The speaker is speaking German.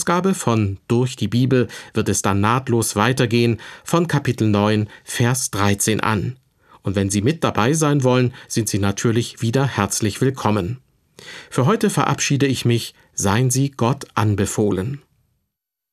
Ausgabe von Durch die Bibel wird es dann nahtlos weitergehen von Kapitel 9, Vers 13 an. Und wenn Sie mit dabei sein wollen, sind Sie natürlich wieder herzlich willkommen. Für heute verabschiede ich mich. Seien Sie Gott anbefohlen.